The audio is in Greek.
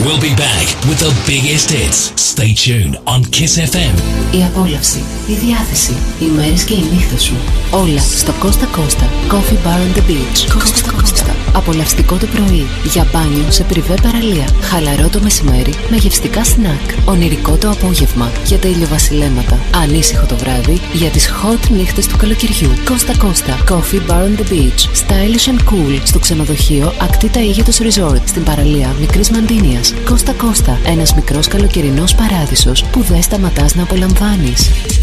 We'll be back with the biggest hits. Stay tuned on Kiss FM. Η απόλαυση, η διάθεση, οι μέρες και οι νύχτες σου. Όλα στο Costa Costa Coffee Bar on the Beach. Costa Costa. Απολαυστικό το πρωί, για μπάνιο σε πριβέ παραλία. Χαλαρό το μεσημέρι με γευστικά σνακ. Ονειρικό το απόγευμα για τα ηλιοβασιλέματα. Ανήσυχο το βράδυ για τις hot νύχτες του καλοκαιριού. Costa Costa Coffee Bar on the Beach. Stylish and cool στο ξενοδοχείο Ακτή Ταΐγετος Resort στην παραλία Μικρής Μαντίνιας. Costa Costa, ένας μικρός καλοκαιρινός παράδεισος που δεν σταματάς να απολαμβάνεις.